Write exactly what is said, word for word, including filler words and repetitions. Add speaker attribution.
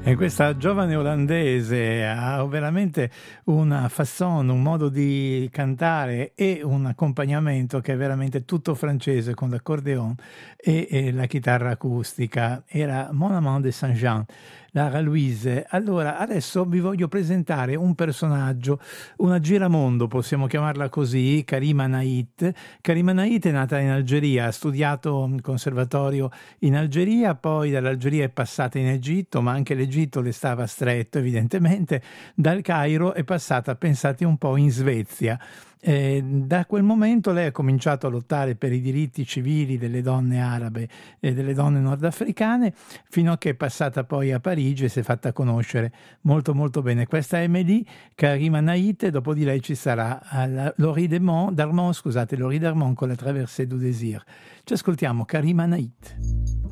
Speaker 1: E questa giovane olandese ha veramente una façon, un modo di cantare e un accompagnamento che è veramente tutto francese con l'accordeon e, e la chitarra acustica. Era Mon Amant de Saint-Jean, Lara Louise. Allora, adesso vi voglio presentare un personaggio, una giramondo, possiamo chiamarla così, Karima Nait. Karima Nait è nata in Algeria, ha studiato in conservatorio in Algeria, poi dall'Algeria è passata in Egitto, ma anche l'Egitto le stava stretto evidentemente. Dal Cairo è passata, pensate un po', in Svezia. Eh, da quel momento lei ha cominciato a lottare per i diritti civili delle donne arabe e delle donne nordafricane, fino a che è passata poi a Parigi e si è fatta conoscere molto molto bene. Questa è Amélie Karima Nait, e dopo di lei ci sarà la, Laurie Darmon, scusate, Laurie Darmon con la Traversée du Désir. Ci ascoltiamo Karima Nait.